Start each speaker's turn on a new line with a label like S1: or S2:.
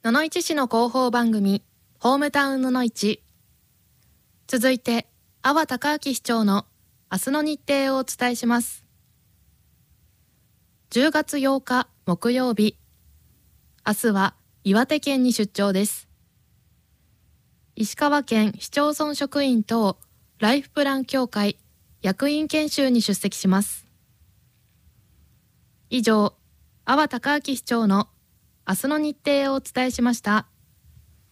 S1: 野々市市の広報番組ホームタウン野々市。続いて阿波隆明市長の明日の日程をお伝えします。10月8日木曜日、明日は岩手県に出張です。石川県市町村職員等ライフプラン協会役員研修に出席します。以上、阿波隆明市長の明日の日程をお伝えしました。